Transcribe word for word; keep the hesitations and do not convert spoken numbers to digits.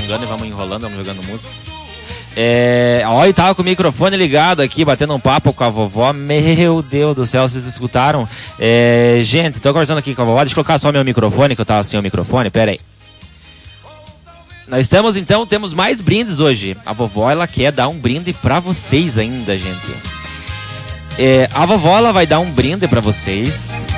jogando e vamos enrolando, vamos jogando música. É, ó, e tava com o microfone ligado aqui, batendo um papo com a vovó. Meu Deus do céu, vocês escutaram? É, gente, tô conversando aqui com a vovó. Deixa eu colocar só meu microfone, que eu tava sem o microfone, pera aí. Nós estamos, então, temos mais brindes hoje. A vovó, ela quer dar um brinde pra vocês ainda, gente. É, a vovó, ela vai dar um brinde pra vocês.